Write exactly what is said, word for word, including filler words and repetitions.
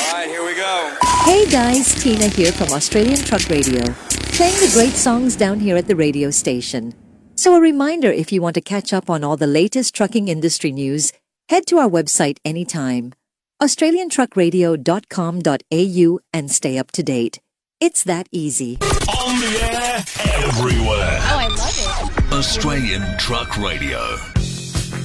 right, here we go. Hey guys, Tina here from Australian Truck Radio, playing the great songs down here at the radio station. So a reminder, if you want to catch up on all the latest trucking industry news, head to our website anytime, australian truck radio dot com dot a u, and stay up to date. It's that easy. On the air, everywhere. Oh, I love it. Australian Truck Radio.